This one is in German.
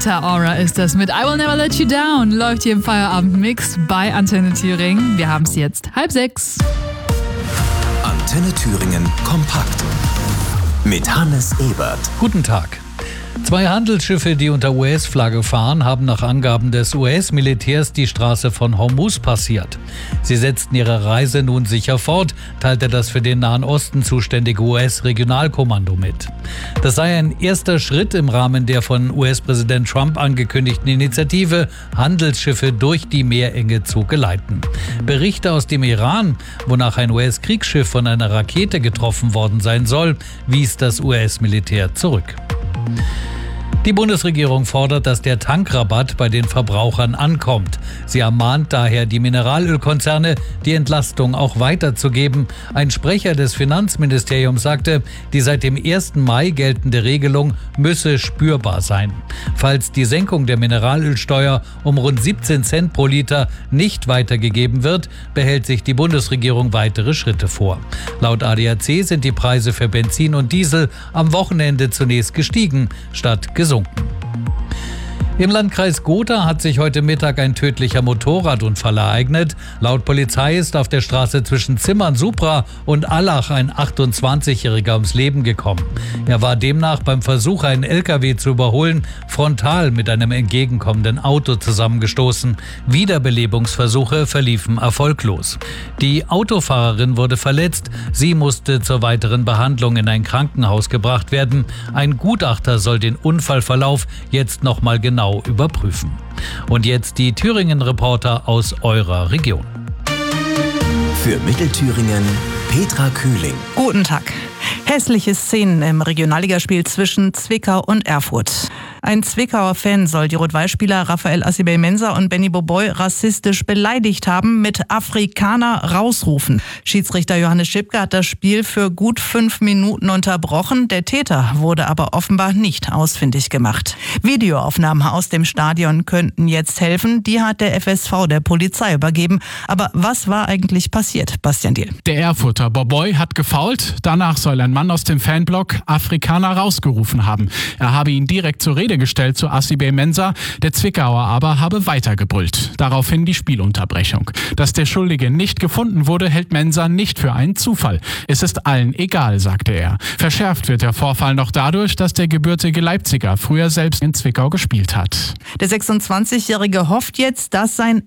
Rita Ora ist das mit I Will Never Let You Down. Läuft hier im Feierabendmix bei Antenne Thüringen. Wir haben es jetzt 5:30. Antenne Thüringen kompakt mit Hannes Ebert. Guten Tag. 2 Handelsschiffe, die unter US-Flagge fahren, haben nach Angaben des US-Militärs die Straße von Hormuz passiert. Sie setzten ihre Reise nun sicher fort, teilte das für den Nahen Osten zuständige US-Regionalkommando mit. Das sei ein erster Schritt im Rahmen der von US-Präsident Trump angekündigten Initiative, Handelsschiffe durch die Meerenge zu geleiten. Berichte aus dem Iran, wonach ein US-Kriegsschiff von einer Rakete getroffen worden sein soll, wies das US-Militär zurück. Die Bundesregierung fordert, dass der Tankrabatt bei den Verbrauchern ankommt. Sie ermahnt daher die Mineralölkonzerne, die Entlastung auch weiterzugeben. Ein Sprecher des Finanzministeriums sagte, die seit dem 1. Mai geltende Regelung müsse spürbar sein. Falls die Senkung der Mineralölsteuer um rund 17 Cent pro Liter nicht weitergegeben wird, behält sich die Bundesregierung weitere Schritte vor. Laut ADAC sind die Preise für Benzin und Diesel am Wochenende zunächst gestiegen, statt gesunken. Im Landkreis Gotha hat sich heute Mittag ein tödlicher Motorradunfall ereignet. Laut Polizei ist auf der Straße zwischen Zimmern-Supra und Allach ein 28-Jähriger ums Leben gekommen. Er war demnach beim Versuch, einen LKW zu überholen, frontal mit einem entgegenkommenden Auto zusammengestoßen. Wiederbelebungsversuche verliefen erfolglos. Die Autofahrerin wurde verletzt. Sie musste zur weiteren Behandlung in ein Krankenhaus gebracht werden. Ein Gutachter soll den Unfallverlauf jetzt nochmal genau überprüfen. Und jetzt die Thüringen-Reporter aus eurer Region. Für Mittelthüringen Petra Kühling. Guten Tag. Hässliche Szenen im Regionalligaspiel zwischen Zwickau und Erfurt. Ein Zwickauer Fan soll die Rot-Weiß-Spieler Raphael Assibey-Mensah und Benny Boboy rassistisch beleidigt haben, mit Afrikaner rausrufen. Schiedsrichter Johannes Schipke hat das Spiel für gut 5 Minuten unterbrochen. Der Täter wurde aber offenbar nicht ausfindig gemacht. Videoaufnahmen aus dem Stadion könnten jetzt helfen. Die hat der FSV der Polizei übergeben. Aber was war eigentlich passiert, Bastian Diehl? Der Erfurter Boboy hat gefoult. Danach soll ein Mann aus dem Fanblock Afrikaner rausgerufen haben. Er habe ihn direkt zur Rede gestellt zu Assibey-Mensah. Der Zwickauer aber habe weitergebrüllt. Daraufhin die Spielunterbrechung. Dass der Schuldige nicht gefunden wurde, hält Mensah nicht für einen Zufall. Es ist allen egal, sagte er. Verschärft wird der Vorfall noch dadurch, dass der gebürtige Leipziger früher selbst in Zwickau gespielt hat. Der 26-Jährige hofft jetzt, dass sein